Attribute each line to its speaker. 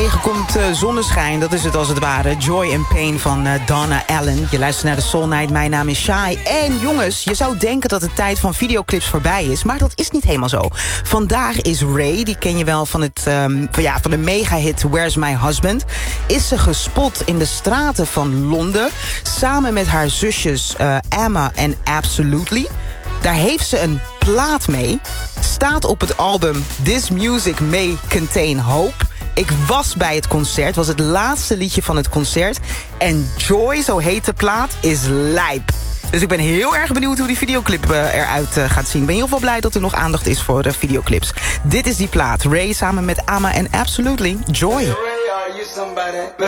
Speaker 1: komt zonneschijn, dat is het als het ware. Joy and Pain van Donna Allen. Je luistert naar de Soul Night, mijn naam is Shai. En jongens, je zou denken dat de tijd van videoclips voorbij is, maar dat is niet helemaal zo. Vandaag is Ray, die ken je wel van van de mega-hit Where's My Husband, is ze gespot in de straten van Londen, samen met haar zusjes Emma en Absolutely. Daar heeft ze een plaat mee. Staat op het album This Music May Contain Hope. Ik was bij het concert, was het laatste liedje van het concert. En Joy, zo heet de plaat, is lijp. Dus ik ben heel erg benieuwd hoe die videoclip eruit gaat zien. Ik ben heel veel blij dat er nog aandacht is voor videoclips. Dit is die plaat. Ray samen met Amma en Absolutely. Joy.
Speaker 2: Hey Ray, are you somebody?